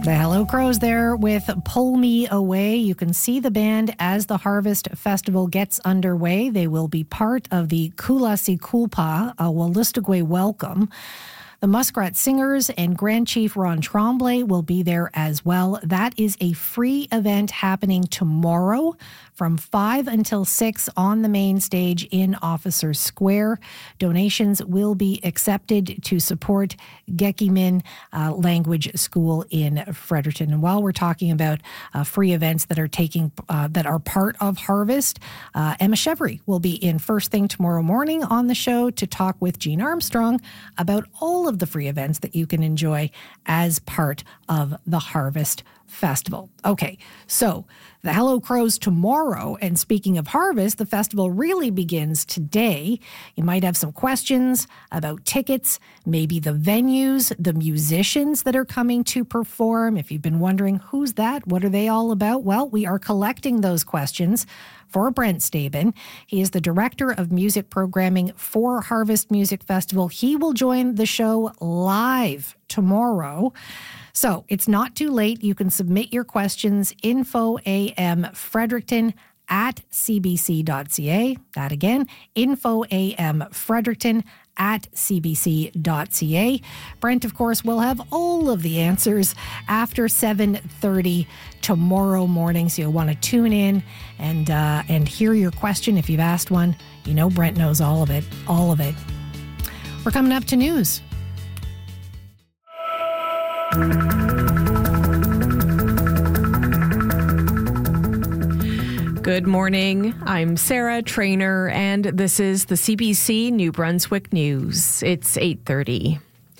The Hello Crows there with Pull Me Away. You can see the band as the Harvest Festival gets underway. They will be part of the Kula Si Kulpa, a Wolastoqey welcome. The Muskrat Singers and Grand Chief Ron Tremblay will be there as well. That is a free event happening tomorrow from 5 until 6 on the main stage in Officers Square. Donations will be accepted to support Gekimin Language School in Fredericton. And while we're talking about free events that are part of Harvest, Emma Chevry will be in first thing tomorrow morning on the show to talk with Jean Armstrong about all of the free events that you can enjoy as part of the Harvest Festival. Okay, so the Hello Crows tomorrow, and speaking of Harvest, the festival really begins today. You might have some questions about tickets, maybe the venues, the musicians that are coming to perform. If you've been wondering, who's that? What are they all about? Well, we are collecting those questions for Brent Stabin. He is the Director of Music Programming for Harvest Music Festival. He will join the show live tomorrow. So it's not too late. You can submit your questions, infoamfredericton@cbc.ca. That again, infoamfredericton@cbc.ca. Brent, of course, will have all of the answers after 7:30 tomorrow morning. So you'll want to tune in and hear your question if you've asked one. You know Brent knows all of it. We're coming up to news. Good morning. I'm Sarah Trainer, and this is the CBC New Brunswick News. It's 8:30.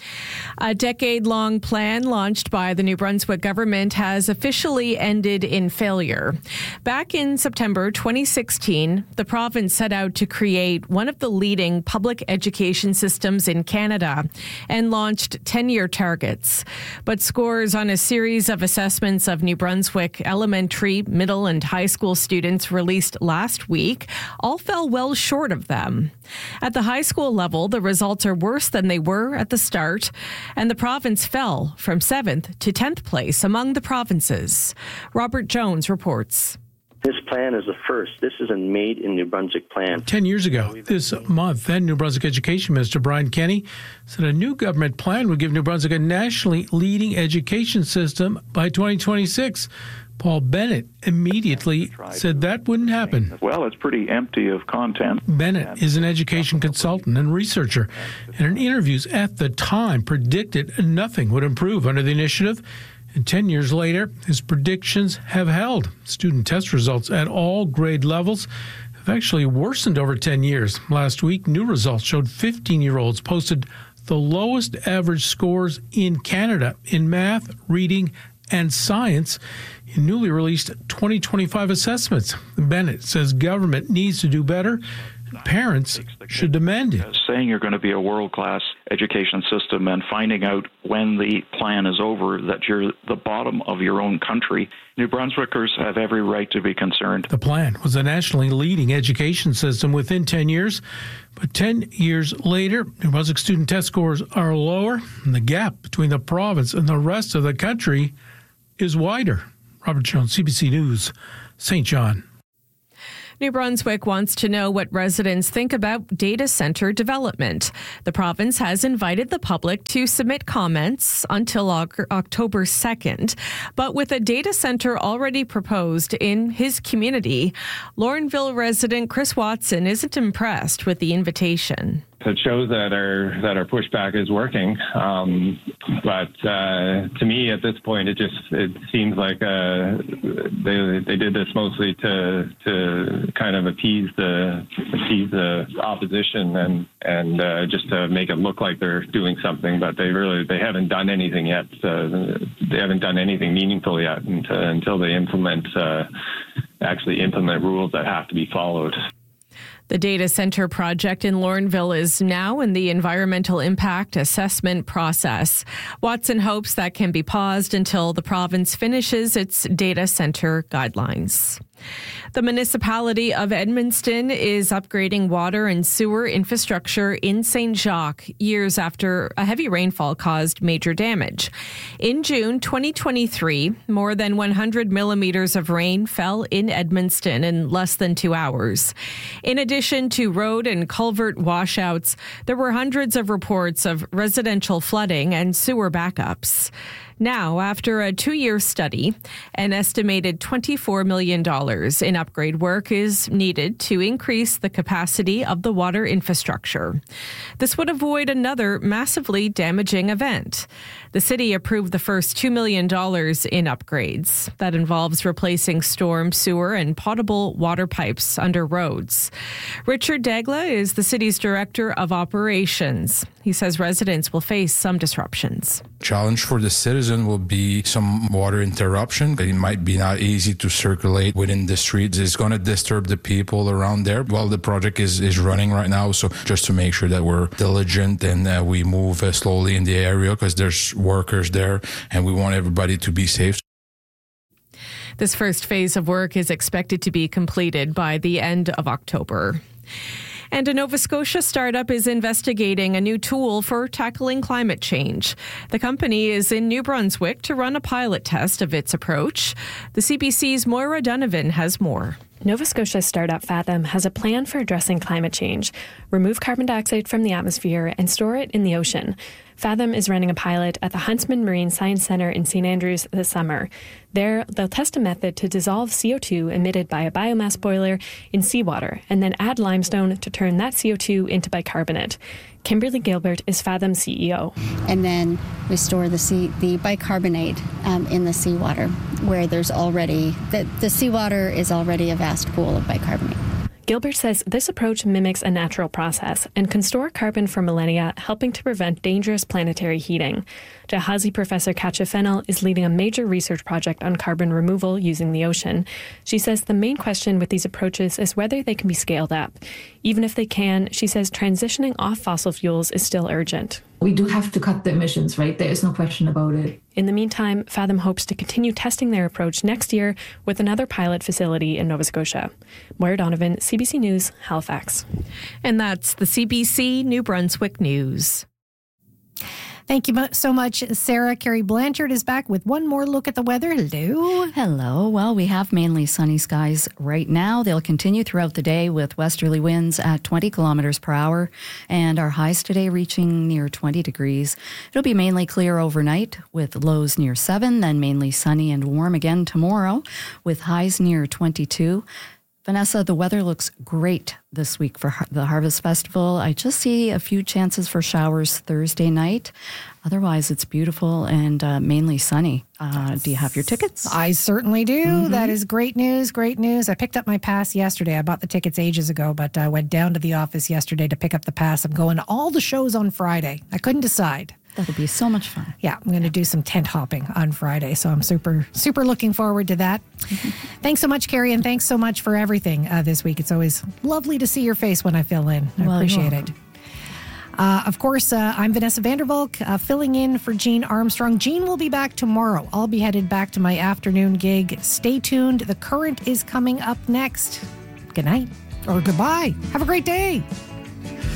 A decade-long plan launched by the New Brunswick government has officially ended in failure. Back in September 2016, the province set out to create one of the leading public education systems in Canada and launched 10-year targets. But scores on a series of assessments of New Brunswick elementary, middle, and high school students released last week all fell well short of them. At the high school level, the results are worse than they were at the start, and the province fell from 7th to 10th place among the provinces. Robert Jones reports. This plan is a first. This is a made in New Brunswick plan. 10 years ago this month, then New Brunswick Education Minister Brian Kenny said a new government plan would give New Brunswick a nationally leading education system by 2026. Paul Bennett immediately said that wouldn't happen. Well, it's pretty empty of content. Bennett is an education consultant and researcher, and in interviews at the time predicted nothing would improve under the initiative. And 10 years later, his predictions have held. Student test results at all grade levels have actually worsened over 10 years. Last week, new results showed 15-year-olds posted the lowest average scores in Canada in math, reading, and science in newly released 2025 assessments. Bennett says government needs to do better. Parents should demand it. Saying you're going to be a world-class education system and finding out when the plan is over that you're the bottom of your own country, New Brunswickers have every right to be concerned. The plan was a nationally leading education system within 10 years, but 10 years later, New Brunswick student test scores are lower, and the gap between the province and the rest of the country is wider. Robert Jones, CBC News, St. John. New Brunswick wants to know what residents think about data center development. The province has invited the public to submit comments until October 2nd. But with a data center already proposed in his community, Lorneville resident Chris Watson isn't impressed with the invitation. It shows that our pushback is working, but to me at this point it seems like they did this mostly to kind of appease the opposition and just to make it look like they're doing something, but they haven't done anything yet. They haven't done anything meaningful yet until they actually implement rules that have to be followed. The data center project in Lorneville is now in the environmental impact assessment process. Watson hopes that can be paused until the province finishes its data center guidelines. The municipality of Edmundston is upgrading water and sewer infrastructure in St. Jacques years after a heavy rainfall caused major damage. In June 2023, more than 100 millimeters of rain fell in Edmundston in less than 2 hours. In addition to road and culvert washouts, there were hundreds of reports of residential flooding and sewer backups. Now, after a 2-year study, an estimated $24 million in upgrade work is needed to increase the capacity of the water infrastructure. This would avoid another massively damaging event. The city approved the first $2 million in upgrades. That involves replacing storm sewer and potable water pipes under roads. Richard Dagla is the city's director of operations. He says residents will face some disruptions. Challenge for the citizen will be some water interruption. It might be not easy to circulate within the streets. It's going to disturb the people around there while the project is running right now. So just to make sure that we're diligent and we move slowly in the area because there's workers there and we want everybody to be safe. This first phase of work is expected to be completed by the end of October. And a Nova Scotia startup is investigating a new tool for tackling climate change. The company is in New Brunswick to run a pilot test of its approach. The CBC's Moira Donovan has more. Nova Scotia startup Fathom has a plan for addressing climate change, remove carbon dioxide from the atmosphere, and store it in the ocean. Fathom is running a pilot at the Huntsman Marine Science Centre in St. Andrews this summer. There, they'll test a method to dissolve CO2 emitted by a biomass boiler in seawater and then add limestone to turn that CO2 into bicarbonate. Kimberly Gilbert is Fathom's CEO. And then we store the bicarbonate in the seawater, where there's already, the seawater is already a vast pool of bicarbonate. Gilbert says this approach mimics a natural process and can store carbon for millennia, helping to prevent dangerous planetary heating. Jahazi professor Katja Fennell is leading a major research project on carbon removal using the ocean. She says the main question with these approaches is whether they can be scaled up. Even if they can, she says transitioning off fossil fuels is still urgent. We do have to cut the emissions, right? There is no question about it. In the meantime, Fathom hopes to continue testing their approach next year with another pilot facility in Nova Scotia. Moira Donovan, CBC News, Halifax. And that's the CBC New Brunswick News. Thank you so much, Sarah. Carrie Blanchard is back with one more look at the weather. Hello. Hello. Well, we have mainly sunny skies right now. They'll continue throughout the day with westerly winds at 20 kilometers per hour and our highs today reaching near 20 degrees. It'll be mainly clear overnight with lows near 7, then mainly sunny and warm again tomorrow with highs near 22. Vanessa, the weather looks great this week for the Harvest Festival. I just see a few chances for showers Thursday night. Otherwise, it's beautiful and mainly sunny. Do you have your tickets? I certainly do. Mm-hmm. That is great news, great news. I picked up my pass yesterday. I bought the tickets ages ago, but I went down to the office yesterday to pick up the pass. I'm going to all the shows on Friday. I couldn't decide. That'll be so much fun. Yeah, I'm going to do some tent hopping on Friday, so I'm super looking forward to that. Mm-hmm. Thanks so much, Carrie, and thanks so much for everything this week. It's always lovely to see your face when I fill in. I appreciate it. Of course, I'm Vanessa Vandervalk, filling in for Jean Armstrong. Jean will be back tomorrow. I'll be headed back to my afternoon gig. Stay tuned. The Current is coming up next. Good night or goodbye. Have a great day.